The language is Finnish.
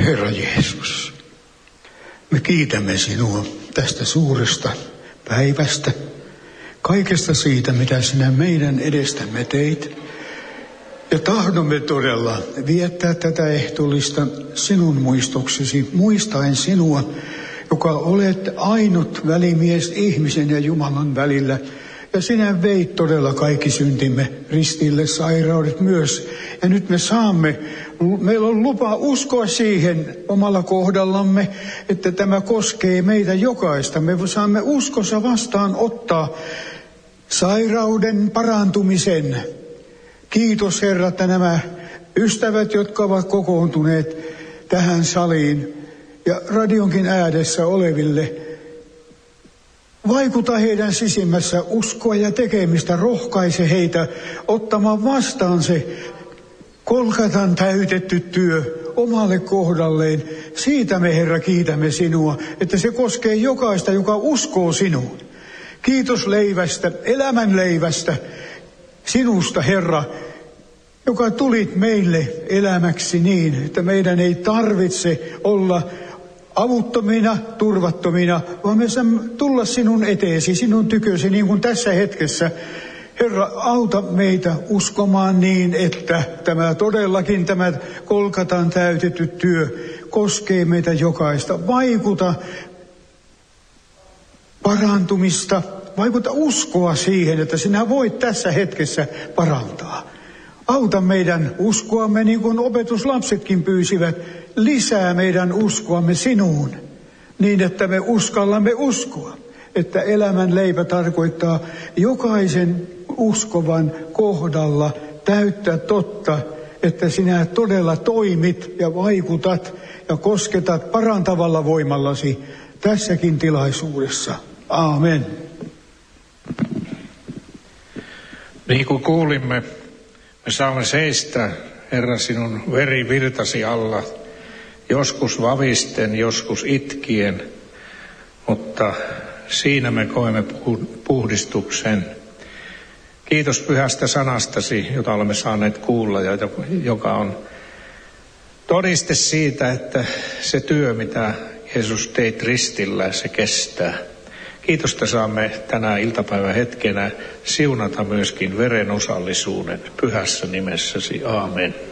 Herra Jeesus, me kiitämme sinua tästä suuresta päivästä, kaikesta siitä, mitä sinä meidän edestämme teit. Ja tahdomme todella viettää tätä ehtoollista sinun muistoksesi, muistaen sinua, joka olet ainut välimies ihmisen ja Jumalan välillä. Ja sinä veit todella kaikki syntimme ristille, sairaudet myös. Ja nyt meillä on lupa uskoa siihen omalla kohdallamme, että tämä koskee meitä jokaista. Me saamme uskossa vastaan ottaa sairauden parantumisen. Kiitos Herra, että nämä ystävät, jotka ovat kokoontuneet tähän saliin ja radionkin ääressä oleville, vaikuta heidän sisimmässä uskoa ja tekemistä, rohkaise heitä ottamaan vastaan se Golgatan täytetty työ omalle kohdalleen. Siitä me, Herra, kiitämme sinua, että se koskee jokaista, joka uskoo sinuun. Kiitos leivästä, elämän leivästä, sinusta, Herra, joka tulit meille elämäksi niin, että meidän ei tarvitse olla avuttomina, turvattomina, vaan me saamme tulla sinun eteesi, sinun tykösi, niin kuin tässä hetkessä. Herra, auta meitä uskomaan niin, että tämä Golgatan täytetty työ koskee meitä jokaista. Vaikuta parantumista, vaikuta uskoa siihen, että sinä voit tässä hetkessä parantaa. Auta meidän uskoamme, niin kuin opetuslapsetkin pyysivät, lisää meidän uskoamme sinuun, niin että me uskallamme uskoa, että elämän leipä tarkoittaa jokaisen uskovan kohdalla täyttä totta, että sinä todella toimit ja vaikutat ja kosketat parantavalla voimallasi tässäkin tilaisuudessa. Aamen. Niin kuin kuulimme, me saamme seistä, Herra, sinun verivirtasi alla, joskus vavisten, joskus itkien, mutta siinä me koemme puhdistuksen. Kiitos pyhästä sanastasi, jota olemme saaneet kuulla ja joka on todiste siitä, että se työ, mitä Jeesus teit ristillä, se kestää. Kiitos, että saamme tänä iltapäivän hetkenä siunata myöskin veren osallisuuden pyhässä nimessäsi. Aamen.